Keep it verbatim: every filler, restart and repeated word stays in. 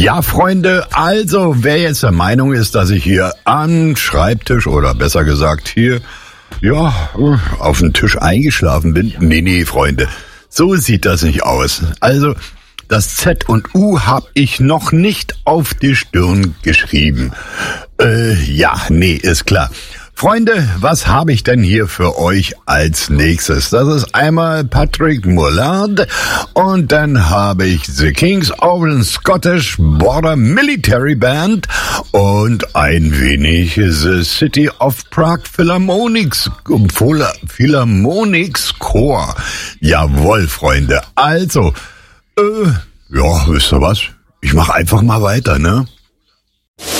Ja, Freunde, also wer jetzt der Meinung ist, dass ich hier am Schreibtisch oder besser gesagt hier, ja, auf dem Tisch eingeschlafen bin. Nee, nee, Freunde, so sieht das nicht aus. Also, das Z und U habe ich noch nicht auf die Stirn geschrieben. Äh, ja, nee, ist klar. Freunde, was habe ich denn hier für euch als nächstes? Das ist einmal Patrick Mullard und dann habe ich The Kings of the Scottish Border Military Band und ein wenig The City of Prague Philharmonics, Philharmonics Chor. Jawohl, Freunde. Also, äh, ja, wisst ihr was? Ich mache einfach mal weiter, ne?